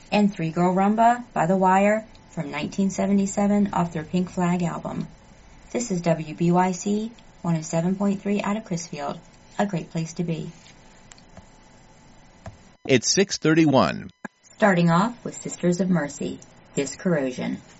and Three Girl Rumba by The Wire from 1977 off their Pink Flag album. This is WBYC 107.3 out of Crisfield, a great place to be. It's 6:31. Starting off with Sisters of Mercy, This Corrosion.